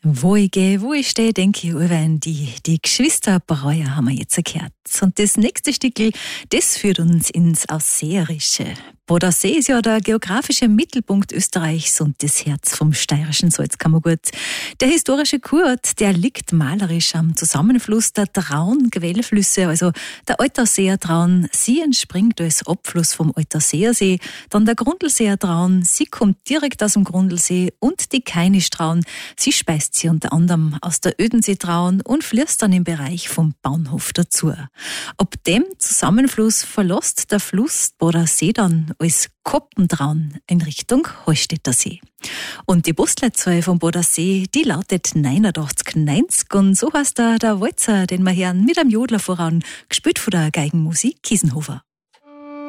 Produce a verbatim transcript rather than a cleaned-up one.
Wo ich gehe, wo ich stehe, denke ich an die, die Geschwisterbreuer haben wir jetzt gehört. Und das nächste Stückel, das führt uns ins Ausseherische. Bodensee ist ja der geografische Mittelpunkt Österreichs und das Herz vom steirischen Salzkammergut. Der historische Kurt, der liegt malerisch am Zusammenfluss der Traun-Quellflüsse, also der Alterseer Traun. Sie entspringt als Abfluss vom Alterseer See, dann der Grundlseer Traun, sie kommt direkt aus dem Grundlsee und die Kainisch Traun. Sie speist sie unter anderem aus der Ödensee Traun und fließt dann im Bereich vom Baunhof dazu. Ab dem Zusammenfluss verlässt der Fluss Bodensee dann als Koppentraun in Richtung Hallstätter See. Und die Postleitzahl vom Bodensee, die lautet neunundachtzig neunzig und so heißt der, der Walzer, den wir hören, mit einem Jodler voran, gespielt von der Geigenmusik Kiesenhofer.